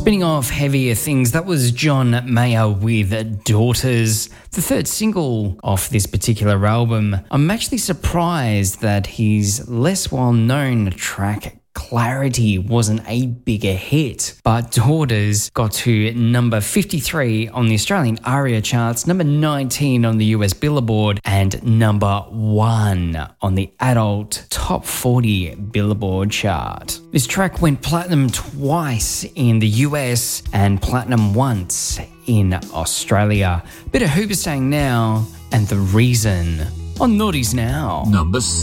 Spinning off heavier things, that was John Mayer with Daughters, the third single off this particular album. I'm actually surprised that his less well-known track Clarity wasn't a bigger hit, but Daughters got to number 53 on the Australian ARIA charts, number 19 on the US Billboard, and number 1 on the adult top 40 Billboard chart. This track went platinum twice in the US and platinum once in Australia. Bit of Hoobastank now, and The Reason on Naughties Now. Number 6.